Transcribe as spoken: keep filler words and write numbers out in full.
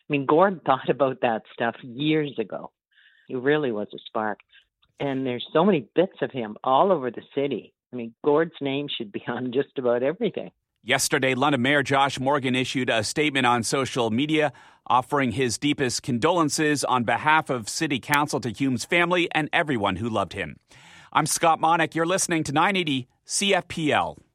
mean, Gord thought about that stuff years ago. He really was a spark. And there's so many bits of him all over the city. I mean, Gord's name should be on just about everything. Yesterday, London Mayor Josh Morgan issued a statement on social media offering his deepest condolences on behalf of City Council to Hume's family and everyone who loved him. I'm Scott Monick. You're listening to nine eighty C F P L.